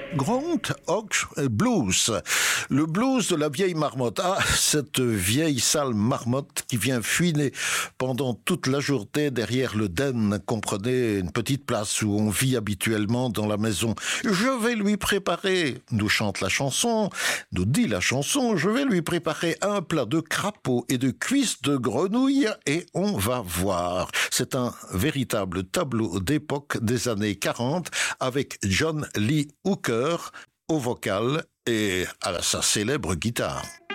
Groundhog Blues, le blues de la vieille marmotte. Ah, cette vieille sale marmotte qui vient fuiner pendant toute la journée derrière le den, comprenez, une petite place où on vit habituellement dans la maison. Je vais lui préparer, nous chante la chanson, nous dit la chanson, je vais lui préparer un plat de crapaud et de cuisses de grenouille et on va voir. C'est un véritable tableau d'époque des années 40 avec John Lee Hooker au vocal et à sa célèbre guitare.